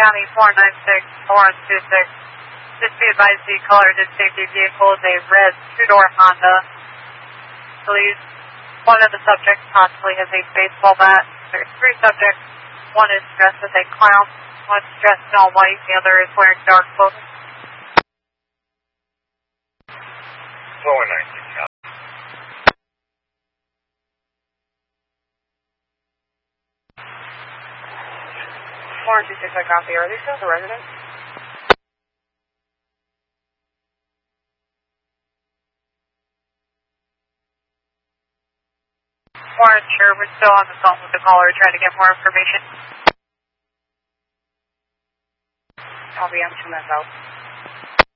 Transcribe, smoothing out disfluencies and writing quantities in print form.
County 496-4126. Just be advised the caller did safety vehicle is a red two-door Honda. Please, one of the subjects possibly has a baseball bat. There's 3 subjects. One is dressed as a clown. One's dressed in all white. The other is wearing dark clothing. 419. 426, I copy. Are these still the residents? We're sure. We're still on the phone with the caller trying to get more information. I'll be on 2 minutes out.